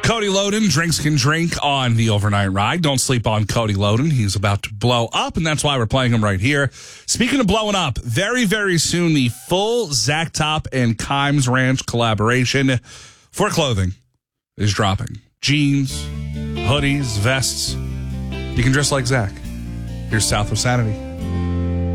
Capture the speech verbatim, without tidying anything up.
Cody Loden, Drinks Can Drink on the Overnight Ride. Don't sleep on Cody Loden. He's about to blow up, and that's why we're playing him right here. Speaking of blowing up, very, very soon, the full Zach Top and Kimes Ranch collaboration for clothing is dropping. Jeans, hoodies, vests. You can dress like Zach. Here's South of Sanity.